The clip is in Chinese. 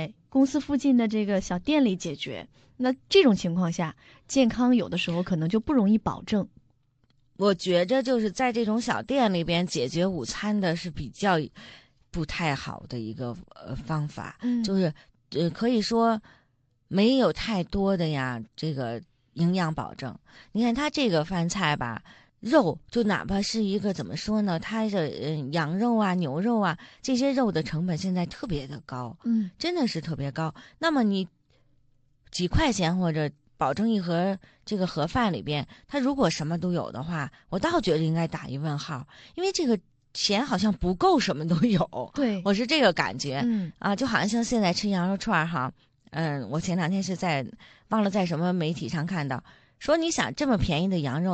在公司附近的这个小店里解决。那这种情况下，健康有的时候可能就不容易保证。 我觉着就是在这种小店里边解决午餐的是比较不太好的一个方法，就是可以说没有太多的呀这个营养保证。你看它这个饭菜吧，肉就哪怕是一个怎么说呢，它的羊肉啊、牛肉啊这些肉的成本现在特别的高，真的是特别高。那么你几块钱或者保证一盒这个盒饭里边，它如果什么都有的话，我倒觉得应该打一问号，因为这个钱好像不够什么都有。 对， 我是这个感觉。就好像现在吃羊肉串哈，我前两天是忘了在什么媒体上看到，说你想这么便宜的羊肉。